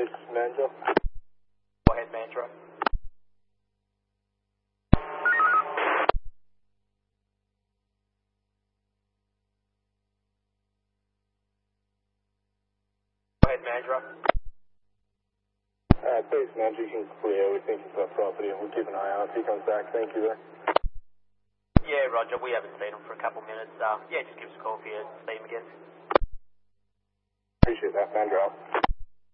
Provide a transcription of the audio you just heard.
please, Mandra. Go ahead, Mandra. Go ahead, Mandra. Please, Mandra, you can clear. We think it's our property and we'll keep an eye out if he comes back. Thank you there. Yeah, Roger. We haven't seen him for a couple minutes. Yeah, just give us a call if you see him again. Appreciate that, Mandra.